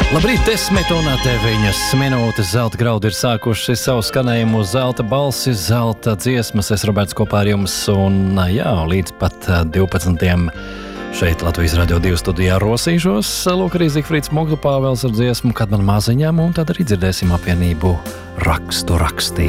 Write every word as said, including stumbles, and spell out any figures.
Labrīt, desmit un deviņas minūtes zelta graudi ir sākuši savu skanējumu zelta balsi, zelta dziesmas. Es Roberts kopā ar jums un jā, līdz pat divpadsmitiem šeit Latvijas Radio divi studijā rosīšos. Lūk arī Zigfrīds Moglu Pāvels ar dziesmu, kad man maziņām, un tad arī dzirdēsim apvienību rakstu rakstīt.